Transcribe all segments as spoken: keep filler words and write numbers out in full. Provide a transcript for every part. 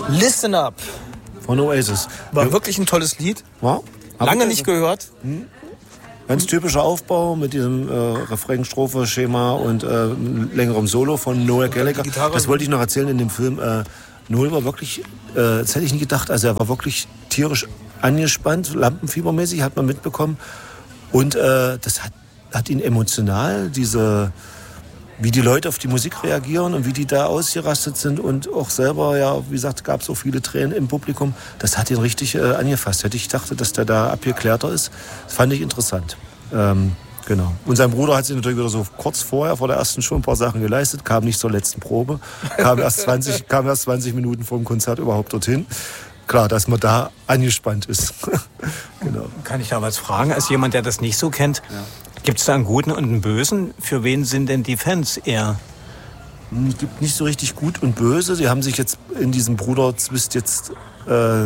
Listen Up. Von Oasis. War ja. wirklich ein tolles Lied. Ja. Lange nicht gehört. Hm? Ganz typischer Aufbau mit diesem äh, Refrain-Strophe-Schema und äh, längerem Solo von Noel Gallagher. Das wollte ich noch erzählen in dem Film. Äh, Noel war wirklich, äh, das hätte ich nie gedacht, also er war wirklich tierisch angespannt, lampenfiebermäßig, hat man mitbekommen. Und äh, das hat, hat ihn emotional, diese, wie die Leute auf die Musik reagieren und wie die da ausgerastet sind und auch selber, ja, wie gesagt, gab es auch viele Tränen im Publikum. Das hat ihn richtig äh, angefasst. Hätte ich gedacht, dass der da abgeklärter ist. Das fand ich interessant. Ähm, genau. Und sein Bruder hat sich natürlich wieder so kurz vorher, vor der ersten schon ein paar Sachen geleistet, kam nicht zur letzten Probe, kam erst zwanzig, kam erst zwanzig Minuten vor dem Konzert überhaupt dorthin. Klar, dass man da angespannt ist. Genau. Kann ich da was fragen, als jemand, der das nicht so kennt? Ja. Gibt es da einen Guten und einen Bösen? Für wen sind denn die Fans eher? Es gibt nicht so richtig Gut und Böse. Sie haben sich jetzt in diesem Bruder-Zwist jetzt äh,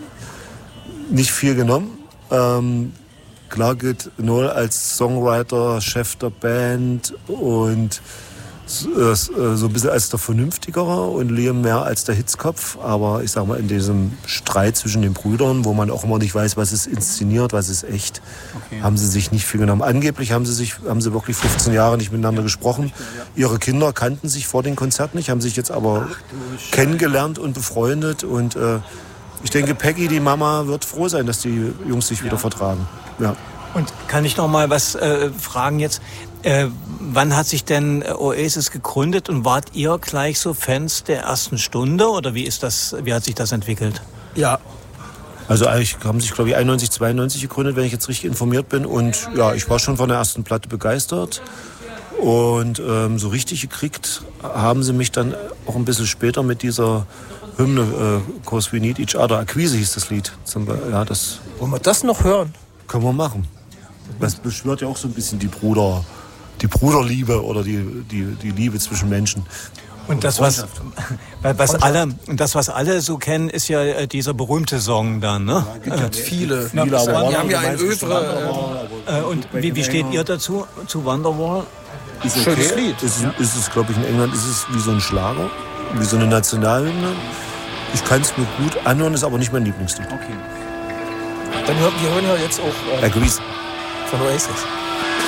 nicht viel genommen. Ähm, klar gilt Noel als Songwriter, Chef der Band und äh, so ein bisschen als der Vernünftigere und Liam mehr als der Hitzkopf. Aber ich sag mal, in diesem Streit zwischen den Brüdern, wo man auch immer nicht weiß, was ist inszeniert, was ist echt, okay, haben sie sich nicht viel genommen. Angeblich haben sie sich, haben sie wirklich fünfzehn Jahre nicht miteinander ja. gesprochen. Ihre Kinder kannten sich vor den Konzerten nicht, haben sich jetzt aber Ach, kennengelernt und befreundet. Und äh, ich denke, Peggy, die Mama, wird froh sein, dass die Jungs sich ja. wieder vertragen. Ja. Und kann ich noch mal was äh, fragen jetzt? Äh, wann hat sich denn Oasis gegründet und wart ihr gleich so Fans der ersten Stunde oder wie ist das? Wie hat sich das entwickelt? Ja. Also eigentlich haben sich, glaube ich, einundneunzig, zweiundneunzig gegründet, wenn ich jetzt richtig informiert bin. Und ja, ich war schon von der ersten Platte begeistert. Und ähm, so richtig gekriegt haben sie mich dann auch ein bisschen später mit dieser Hymne, äh, Cause We Need Each Other. Akquise hieß das Lied. Ja, das wollen wir das noch hören? Können wir machen. Das beschwört ja auch so ein bisschen die Bruder, die Bruderliebe oder die, die, die Liebe zwischen Menschen. Und das, was, was alle, das, was alle so kennen, ist ja dieser berühmte Song dann, ne? Ja, gibt äh, viele. viele ja, aber wir haben ja ein Övre. Äh, und wie, wie steht ihr dazu, zu Wonderwall? Ist okay. Schönes Lied. Ist, ja. ist es, glaube ich, in England ist es wie so ein Schlager, wie so eine Nationalhymne. Ich kann es mir gut anhören, ist aber nicht mein Lieblingslied. Okay. Dann hören wir hören ja jetzt auch äh, Agrees. von Oasis.